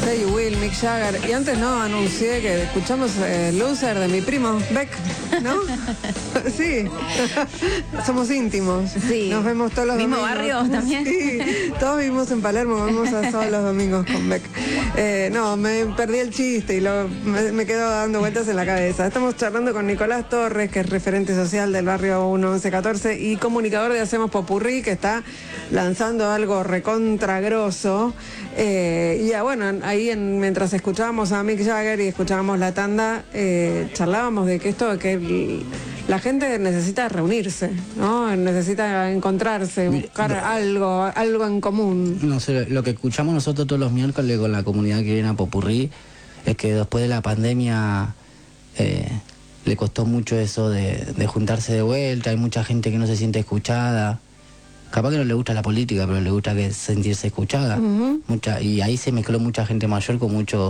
Say You Will, Mick Jagger. Y antes no, anuncié que escuchamos Loser de mi primo, Beck, ¿no? Sí, somos íntimos. Sí. Nos vemos todos los ¿Mismo domingos. barrio también? Sí, todos vivimos en Palermo, vamos a todos los domingos con Beck. No, me perdí el chiste y me quedo dando vueltas en la cabeza. Estamos charlando con Nicolás Torres, que es referente social del barrio 1114 y comunicador de Hacemos Popurrí, que está lanzando algo recontragroso. Y bueno, ahí mientras escuchábamos a Mick Jagger y escuchábamos la tanda, charlábamos de que la gente necesita reunirse, ¿no? Necesita encontrarse, buscar algo en común. No sé, lo que escuchamos nosotros todos los miércoles con la comunidad que viene a Popurrí es que después de la pandemia le costó mucho eso de juntarse de vuelta. Hay mucha gente que no se siente escuchada. Capaz que no le gusta la política, pero le gusta sentirse escuchada. Y ahí se mezcló mucha gente mayor con mucho